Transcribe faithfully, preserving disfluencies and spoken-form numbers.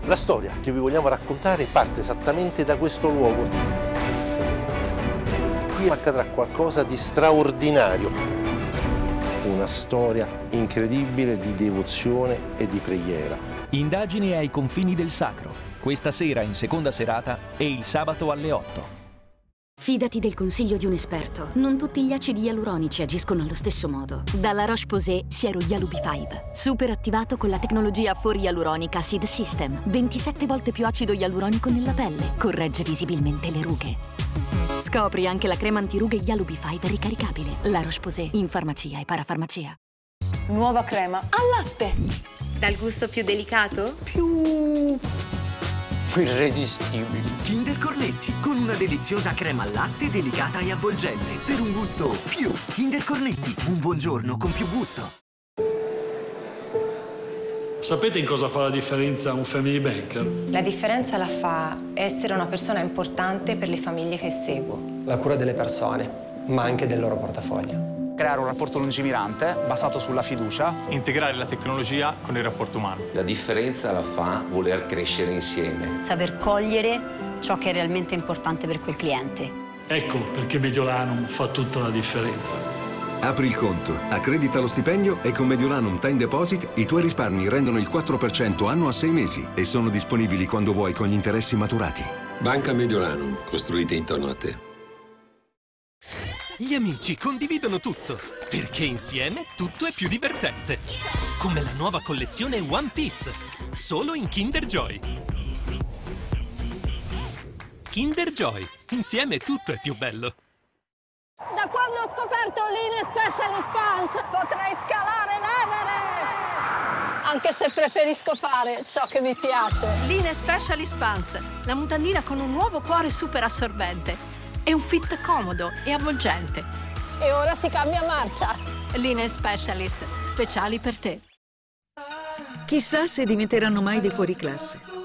La storia che vi vogliamo raccontare parte esattamente da questo luogo. Qui accadrà qualcosa di straordinario. Una storia incredibile di devozione e di preghiera. Indagini ai confini del sacro. Questa sera in seconda serata e il sabato alle otto. Fidati del consiglio di un esperto. Non tutti gli acidi ialuronici agiscono allo stesso modo. Dalla Roche-Posay Siero Yalu B cinque. Super attivato con la tecnologia quattro Hyaluronic Acid System. ventisette volte più acido ialuronico nella pelle. Corregge visibilmente le rughe. Scopri anche la crema antirughe Yalu B cinque ricaricabile. La Roche-Posay in farmacia e parafarmacia. Nuova crema al latte. Dal gusto più delicato? Più... irresistibili. Kinder Cornetti, con una deliziosa crema al latte delicata e avvolgente. Per un gusto più. Kinder Cornetti, un buongiorno con più gusto. Sapete in cosa fa la differenza un family banker? La differenza la fa essere una persona importante per le famiglie che seguo. La cura delle persone, ma anche del loro portafoglio. Creare un rapporto lungimirante, basato sulla fiducia. Integrare la tecnologia con il rapporto umano. La differenza la fa voler crescere insieme. Saper cogliere ciò che è realmente importante per quel cliente. Ecco perché Mediolanum fa tutta la differenza. Apri il conto, accredita lo stipendio e con Mediolanum Time Deposit i tuoi risparmi rendono il quattro per cento anno a sei mesi e sono disponibili quando vuoi con gli interessi maturati. Banca Mediolanum, costruita intorno a te. Gli amici condividono tutto, perché insieme tutto è più divertente. Come la nuova collezione One Piece, solo in Kinder Joy. Kinder Joy, insieme tutto è più bello. Da quando ho scoperto Line Specialist Pants potrei scalare l'Everest! Anche se preferisco fare ciò che mi piace. Line Specialist Pants, la mutandina con un nuovo cuore super assorbente. È un fit comodo e avvolgente. E ora si cambia marcia. Line Specialist, speciali per te. Chissà se diventeranno mai dei fuoriclasse.